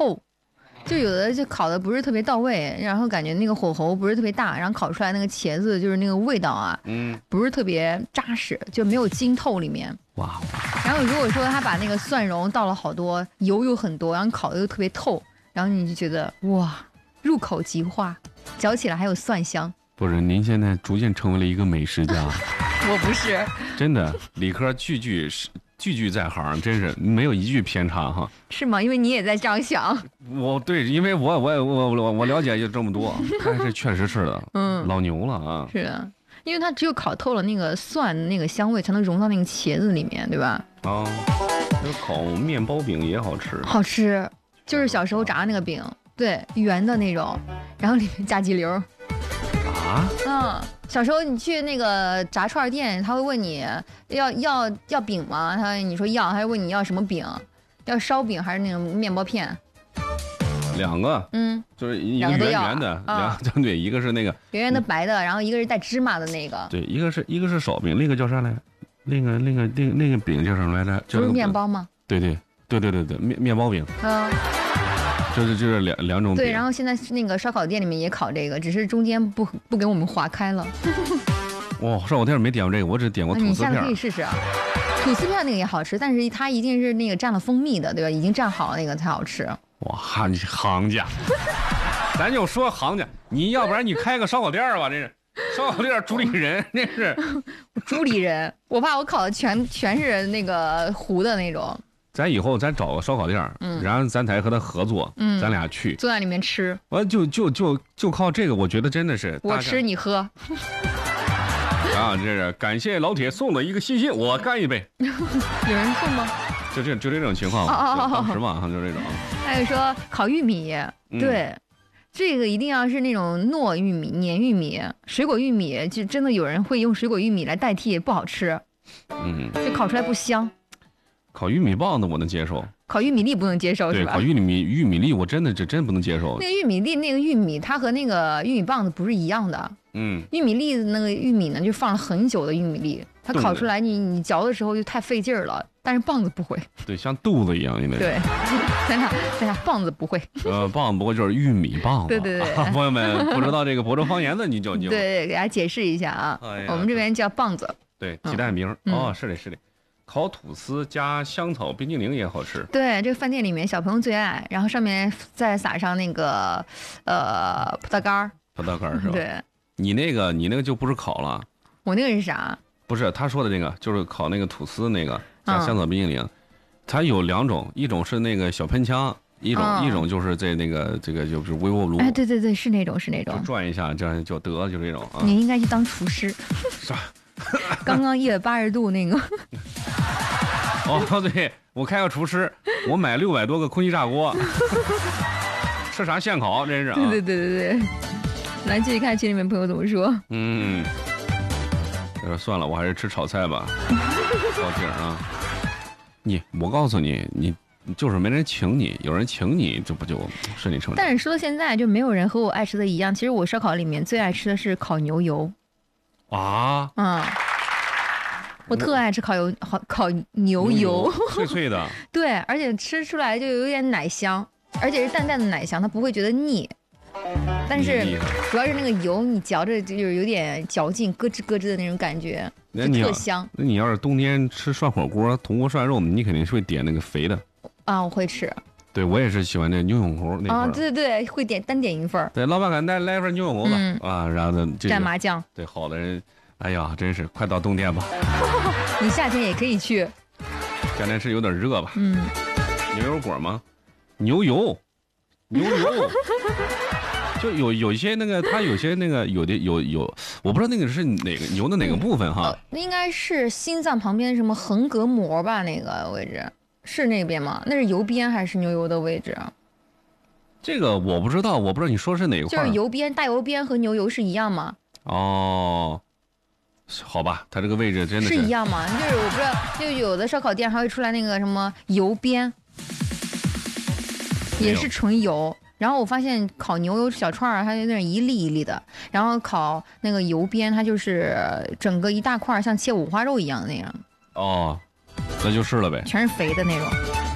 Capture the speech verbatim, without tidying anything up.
透。就有的就烤的不是特别到位，然后感觉那个火候不是特别大，然后烤出来那个茄子就是那个味道啊，嗯，不是特别扎实，就没有浸透里面。哇！然后如果说他把那个蒜蓉倒了好多，油有很多，然后烤的又特别透，然后你就觉得哇，入口即化，嚼起来还有蒜香。 不是，您现在逐渐成为了一个美食家。 我不是， 真的，理科句句是。句句在行，真是没有一句偏差哈。 是吗？因为你也在这样想。 我对，因为我我我我我了解就这么多，但是确实是的，嗯，老牛了啊。 是的，因为它只有烤透了那个蒜那个香味，才能融到那个茄子里面，对吧？ 啊，这烤面包饼也好吃。 好吃，就是小时候炸那个饼，对，圆的那种，然后里面加鸡柳。啊？嗯。小时候你去那个炸串店，他会问你要要要饼吗？他你说要，他会问你要什么饼，要烧饼还是那种面包片？ 两个，嗯，就是一个圆圆的，两个对，一个是那个圆圆的白的，然后一个是带芝麻的那个。 对，一个是一个是烧饼，那个叫啥来？那个那个那个那个饼叫什么来着？ 不是面包吗？ 对对对对对对，面面包饼。嗯。就是就是两两种饼。 对，然后现在那个烧烤店里面也烤这个，只是中间不不给我们划开了。 哇，烧烤店没点过这个，我只点过吐司片。 你下次可以试试啊，吐司片那个也好吃，但是它一定是那个蘸了蜂蜜的，对吧？已经蘸好那个才好吃。 哇，行行家，咱就说行家，你要不然你开个烧烤店吧，这是烧烤店主理人，这是主理人。我怕我烤的全全是那个糊的那种。 咱以后咱找个烧烤店，嗯，然后咱才和他合作，嗯，咱俩去坐在里面吃， 完就就就就靠这个，我觉得真的是我吃你喝。 啊，这是感谢老铁送的一个信息，我干一杯。 有人送吗？ 就这就这种情况，当时嘛，就这种。 还有说烤玉米，对，嗯、这个一定要是那种糯玉米、黏玉米，水果玉米就真的有人会用水果玉米来代替，不好吃，嗯，就烤出来不香。 烤玉米棒子我能接受， 烤玉米粒不能接受，是吧？ 对，烤玉米玉米粒我真的这真不能接受。 那个玉米粒那个玉米，它和那个玉米棒子不是一样的。嗯，玉米粒的那个玉米呢，就放了很久的玉米粒，它烤出来你你嚼的时候就太费劲儿了。但是棒子不会， 对，像肚子一样，因为对，等下等下棒子不会， 呃，棒子不会就是玉米棒子。 对对对， 朋友们不知道这个亳州方言的，你就就对，给大家解释一下啊，哎、我们这边叫棒子。 对，鸡蛋饼、嗯、哦，是的，是的。烤吐司加香草冰激凌也好吃。 对，这个饭店里面小朋友最爱，然后上面再撒上那个呃葡萄干儿。 葡萄干儿是吧？ 对。 你那个你那个就不是烤了。 我那个是啥？ 不是他说的那个，就是烤那个吐司那个加香草冰激凌，嗯、它有两种，一种是那个小喷枪，一种、嗯、一种就是在那个这个就是微波炉。 哎，对对对，是那种是那种。 就转一下，这样就得了，就这种啊。 你应该去当厨师。 啥？ 刚刚一百八十度那个。 哦，对，我开个厨师，我买六百多个空气炸锅，吃啥现烤，真是、啊。 对对对对对，来继续看群里面朋友怎么说。 嗯，说算了，我还是吃炒菜吧，高兴啊！你，我告诉你，你就是没人请你，有人请你，这不就顺理成章？ 但是说现在就没有人和我爱吃的一样，其实我烧烤里面最爱吃的是烤牛油。 啊？嗯。 我特爱吃烤油，烤烤牛油， 脆脆的。 对，而且吃出来就有点奶香，而且是淡淡的奶香，它不会觉得腻。但是主要是那个油，你嚼着就是有点嚼劲，咯吱咯吱的那种感觉，就特香。 那你要是冬天吃涮火锅，铜锅涮肉，你肯定是会点那个肥的。 啊，我会吃。对， 我也是喜欢那牛永猴那份。 啊，对对对，会点单点一份。 对，老板给来来一份牛永猴吧，嗯、啊，然后呢， 蘸麻酱。 对，好的人。哎呀，真是快到冬天吧！ 你夏天也可以去。 夏天是有点热吧？嗯。牛油果吗？牛油，牛油。就有有一些那个，它有些那个有的有有，我不知道那个是哪个牛的哪个部分哈。 那、嗯呃、应该是心脏旁边什么横膈膜吧？那个位置是那边吗？那是油边还是牛油的位置啊？ 这个我不知道，我不知道你说是哪个块。 就是油边，大油边和牛油是一样吗？ 哦。好吧，它这个位置真的是是一样吗？就是我不知道，就有的烧烤店还会出来那个什么油边，也是纯油。然后我发现烤牛油小串儿，它有点一粒一粒的，然后烤那个油边，它就是整个一大块，像切五花肉一样的那样。 哦，那就是了呗， 全是肥的那种。